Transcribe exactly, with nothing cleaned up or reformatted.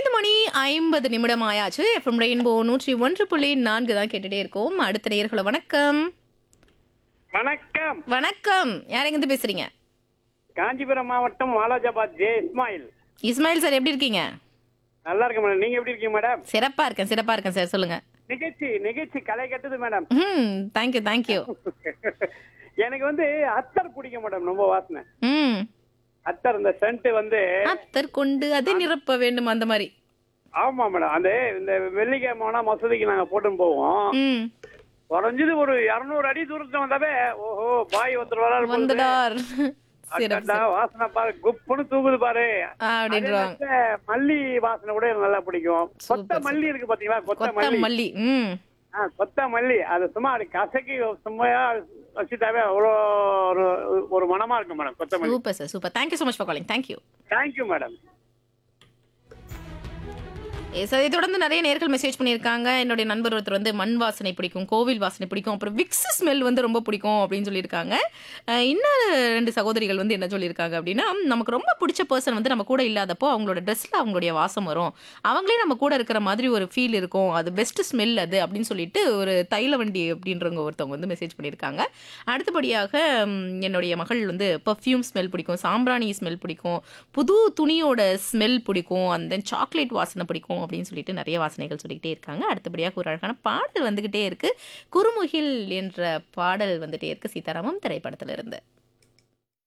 ஐந்து மணி ஐம்பது நிமிடம் ஆயாச்சு. எஃப்எம் ரெயின்போ நூற்றி ஒன்று புள்ளி நான்கு தான் கேட்டுட்டே இருக்கோம். அடுத்த நேயர்கள வணக்கம். வணக்கம். வணக்கம். யார் எங்கிருந்து பேசுறீங்க? காஞ்சிபுரம் மாவட்டம் வாலாஜாபாத் ஜே இஸ்மாயில். இஸ்மாயில் சார் எப்படி இருக்கீங்க? நல்லா இருக்கு மேடம். நீங்க எப்படி இருக்கீங்க மேடம்? சிறப்பா இருக்கேன் சிறப்பா இருக்கேன் சார். சொல்லுங்க. நிகழ்ச்சி நிகழ்ச்சி களை கட்டுது மேடம். ம் தேங்க்யூ தேங்க்யூ. எனக்கு வந்து அத்தர் பிடிக்கும் மேடம். ரொம்ப வாசனை ம் அத்தர். இந்த சென்ட் வந்து அத்தர் கொண்டு அதை நிரப்ப வேண்டும் அந்த மாதிரி. ஆமா மேடம். அந்த இந்த வெள்ளிக்கிழமை மசூதிக்கு நாங்க போட்டு போவோம். ம் குறைஞ்சது ஒரு இருநூறு அடி தூரத்துல வந்தாவே ஓஹோ பாய் ஒருத்தர் வராரு வந்துடார். அடடா, வாசனை பாரு குப்புன்னு தூக்குது பாரு அப்படின்றாங்க. அதே நேரத்துல மல்லி வாசனை கூட எனக்கு நல்லா பிடிக்கும். கொத்த மல்லி இருக்கு பாத்தீங்களா? கொத்த கொத்த மல்லி மல்லி. ம் ஆ, கொத்த மல்லி அது சும்மா அது கசக்கி சும்மையா வச்சுட்டாவே அவ்வளோ ஒரு ஒரு மனமா இருக்கும் மேடம் கொத்தமல்லி. Super sir super. Thank you so much for calling. Thank you. Thank you madam. S, அதை தொடர்ந்து நிறைய நேர்கள் மெசேஜ் பண்ணியிருக்காங்க. என்னுடைய நண்பர் ஒருத்தர் வந்து மண் வாசனை பிடிக்கும், கோவில் வாசனை பிடிக்கும், அப்புறம் விக்ஸ் ஸ்மெல் வந்து ரொம்ப பிடிக்கும் அப்படின்னு சொல்லியிருக்காங்க. அஹ் இன்னும் ரெண்டு சகோதரிகள் வந்து என்ன சொல்லியிருக்காங்க அப்படின்னா, நமக்கு ரொம்ப பிடிச்ச பர்சன் வந்து நம்ம கூட இல்லாதப்போ அவங்களோட ட்ரெஸ்ல அவங்களுடைய வாசம் வரும், அவங்களே நம்ம கூட இருக்கிற மாதிரி ஒரு ஃபீல் இருக்கும், அது பெஸ்ட் ஸ்மெல் அது அப்படின்னு சொல்லிட்டு ஒரு தைல வண்டி அப்படின்றவங்க ஒருத்தவங்க வந்து மெசேஜ் பண்ணியிருக்காங்க. அடுத்தபடியாக ம், என்னுடைய மகள் வந்து பர்ஃப்யூம் ஸ்மெல் பிடிக்கும், சாம்பிராணி ஸ்மெல் பிடிக்கும், புது துணியோட ஸ்மெல் பிடிக்கும், அந்த சாக்லேட் வாசனை பிடிக்கும் அப்படின்னு சொல்லிட்டு நிறைய வாசனைகள் சொல்லிக்கிட்டே இருக்காங்க. அடுத்தபடியாக ஒரு அழகான பாடல் வந்துகிட்டே இருக்கு. குறுமுகில் என்ற பாடல் வந்துட்டே இருக்கு, சீதாராமம் திரைப்படத்திலிருந்து.